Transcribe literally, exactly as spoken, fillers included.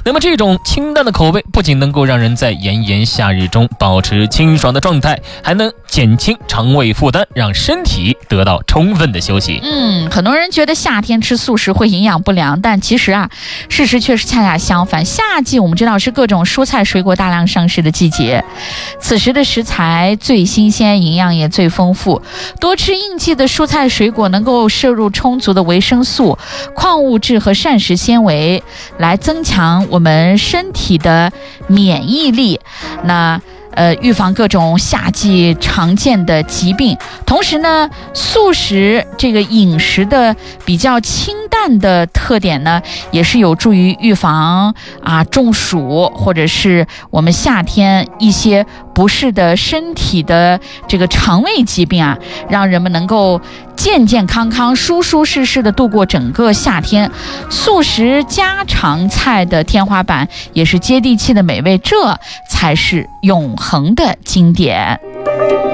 那么这种清淡的口味不仅能够让人在炎炎夏日中保持清爽的状态，还能减轻肠胃负担，让身体得到充分的休息。 嗯，很多人觉得夏天吃素食会营养不良，但其实啊，事实却是恰恰相反。夏季我们知道是各种蔬菜水果大量上市的季节，此时的食材最新鲜，营养也最丰富。多吃应季的蔬菜水果，能够摄入充足的维生素、矿物质和膳食纤维，来增强我们身体的免疫力。那呃，预防各种夏季常见的疾病。同时呢，素食这个饮食的比较清淡的特点呢，也是有助于预防啊中暑，或者是我们夏天一些不适的身体的这个肠胃疾病啊，让人们能够健健康康、舒舒适适的度过整个夏天。素食家常菜的天花板也是接地气的美味，这才是永恒的经典。